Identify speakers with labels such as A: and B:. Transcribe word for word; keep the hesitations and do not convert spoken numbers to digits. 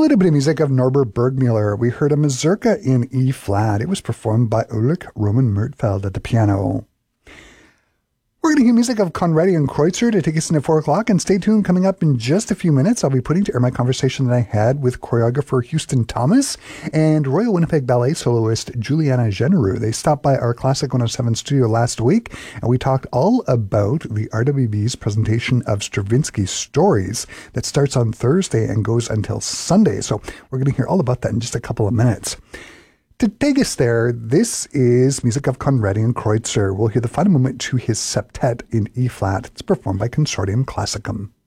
A: little bit of music of Norbert Bergmüller. We heard a mazurka in E flat. It was performed by Ulrich Roman Mertfeld at the piano. We're going to hear music of Conradi and Kreutzer to take us into four o'clock, and stay tuned. Coming up in just a few minutes, I'll be putting to air my conversation that I had with choreographer Houston Thomas and Royal Winnipeg Ballet soloist Juliana Genereux. They stopped by our Classic one oh seven studio last week, and we talked all about the R W B's presentation of Stravinsky's Stories that starts on Thursday and goes until Sunday. So we're going to hear all about that in just a couple of minutes. To take us there, this is music of Conradi and Kreutzer. We'll hear the final movement to his septet in E flat. It's performed by Consortium Classicum.